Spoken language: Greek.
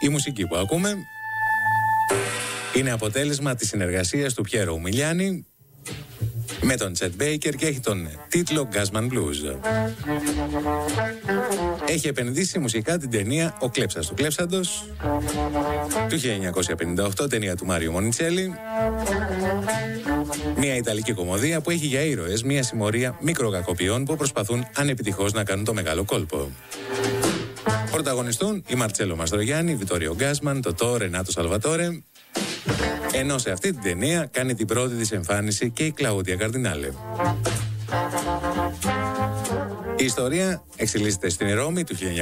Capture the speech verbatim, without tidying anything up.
Η μουσική που ακούμε είναι αποτέλεσμα της συνεργασίας του Πιέρο Ουμιλιάνη με τον Τσετ Μπέικερ και έχει τον τίτλο Gasman Blues. Έχει επενδύσει μουσικά την ταινία «Ο Κλέψας του Κλέψαντος» του χίλια εννιακόσια πενήντα οκτώ, ταινία του Μάριο Μονιτσέλη. Μια ιταλική κομμωδία που έχει για ήρωες μια συμμορία μικροκακοποιών που προσπαθούν ανεπιτυχώς να κάνουν το μεγάλο κόλπο. Πρωταγωνιστούν η Μαρτσέλο Μαστρογιάννη, Βιτόριο Γκάσμαν, το Τό Ρενάτο Σαλβατόρε, ενώ σε αυτή την ταινία κάνει την πρώτη της εμφάνιση και η Κλαούντια Καρδινάλε. Η ιστορία εξελίσσεται στην Ρώμη του χίλια